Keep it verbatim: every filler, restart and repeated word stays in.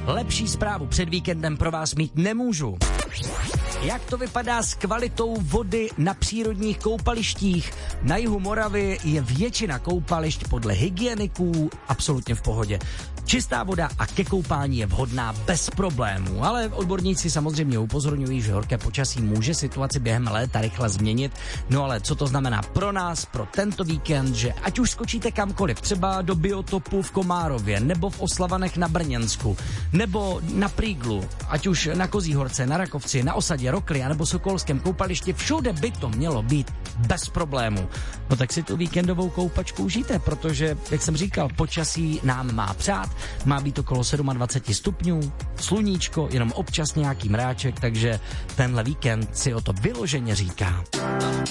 lepší zprávu před víkendem pro vás mít nemůžu. Jak to vypadá s kvalitou vody na přírodních koupalištích? Na jihu Moravy je většina koupališť podle hygieniků absolutně v pohodě. Čistá voda a ke koupání je vhodná bez problémů, ale odborníci samozřejmě upozorňují, že horké počasí může situaci během léta rychle změnit. No ale co to znamená pro nás, pro tento víkend, že ať už skočíte kamkoliv, třeba do biotopu v Komárově, nebo v Oslavanech na Brněnsku, nebo na Prýglu, ať už na Kozí horce, na Rakovci, na Osadě, Rokli, nebo Sokolském koupališti, všude by to mělo být bez problémů. No tak si tu víkendovou koupačku užijte, protože, jak jsem říkal, počasí nám má přát, má být okolo dvacet sedm stupňů, sluníčko, jenom občas nějaký mráček, takže tenhle víkend si o to vyloženě říká.